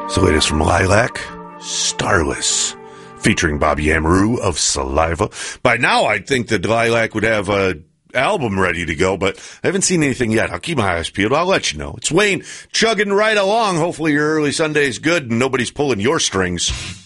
It's the latest from Lilac, Starless, featuring Bobby Amaru of Saliva. By now, I'd think that Lilac would have a album ready to go, but I haven't seen anything yet. I'll keep my eyes peeled. I'll let you know. It's Wayne chugging right along. Hopefully your early Sunday is good and nobody's pulling your strings.